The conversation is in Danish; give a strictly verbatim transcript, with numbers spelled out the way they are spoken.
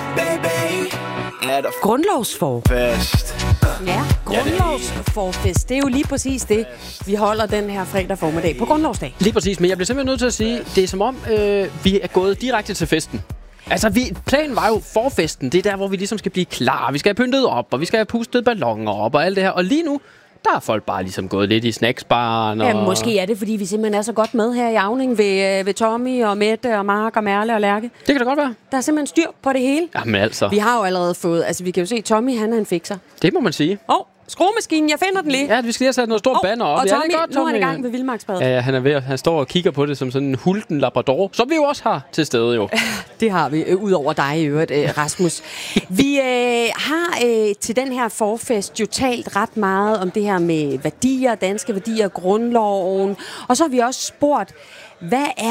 baby. Er der Grundlovsforfest. Ja, grundlovsforfest. Det er jo lige præcis det, vi holder den her fredag formiddag på grundlovsdag. Lige præcis, men jeg bliver simpelthen nødt til at sige, det er som om, øh, vi er gået direkte til festen. Altså, vi, planen var jo forfesten. Det er der, hvor vi ligesom skal blive klar. Vi skal have pyntet op, og vi skal have pustet balloner op og alt det her. Og lige nu, der er folk bare ligesom gået lidt i snacksbaren. Og... Ja, måske er det, fordi vi simpelthen er så godt med her i Avning ved, ved Tommy og Mette og Mark og Merle og Lærke. Det kan da godt være. Der er simpelthen styr på det hele. Jamen altså. Vi har jo allerede fået, altså vi kan jo se, Tommy han er en fikser. Det må man sige. Åh, oh, skruemaskinen, jeg finder den lige. Ja, vi skal lige have sat noget stort oh, banner op. Og Tommy, ja, det er godt, nu er han i Tommy. gang ved Vildmarksbadet. Ja, ja, han er ved, han står og kigger på det som sådan en hulten labrador, som vi jo også har til stede jo. Det har vi, øh, ud over dig i øvrigt, øh, Rasmus. Vi øh, har øh, til den her forfest jo talt ret meget om det her med værdier, danske værdier, grundloven. Og så har vi også spurgt, hvad er